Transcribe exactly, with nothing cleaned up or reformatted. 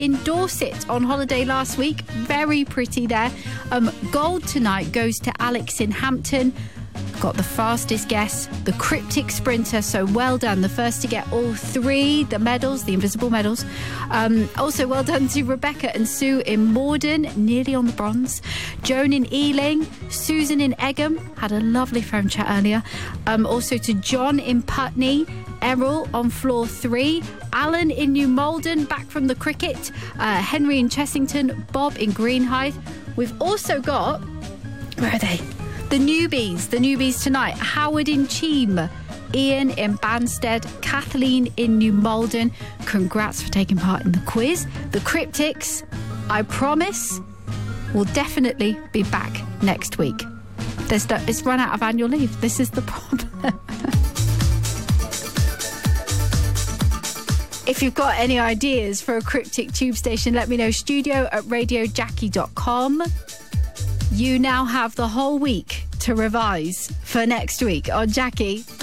in Dorset on holiday last week. Very pretty there. Um, gold tonight goes to Alex in Hampton. Got the fastest guess, the Cryptic Sprinter, so well done. The first to get all three, the medals, the invisible medals. Um, also well done to Rebecca and Sue in Morden, nearly on the bronze. Joan in Ealing, Susan in Egham, had a lovely phone chat earlier. Um, also to John in Putney, Errol on floor three, Alan in New Malden, back from the cricket, uh, Henry in Chessington, Bob in Greenhithe. We've also got, where are they? The newbies, the newbies tonight. Howard in Cheam, Ian in Banstead, Kathleen in New Malden. Congrats for taking part in the quiz. The Cryptics, I promise, will definitely be back next week. There's no, it's run out of annual leave. This is the problem. If you've got any ideas for a cryptic tube station, let me know. Studio at radio jackie dot com. You now have the whole week to revise for next week on Jackie.